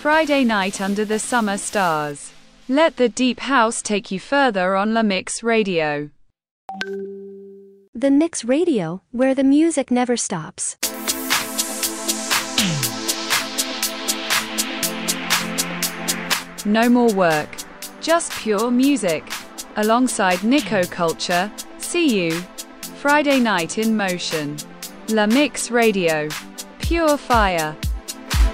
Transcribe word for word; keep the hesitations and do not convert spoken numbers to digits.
Friday night under the summer stars. Let the deep house take you further on La Mix Radio. The Mix Radio, where the music never stops. No more work, just pure music. Alongside Nico Culture, see you Friday night in motion. La Mix Radio. Pure fire.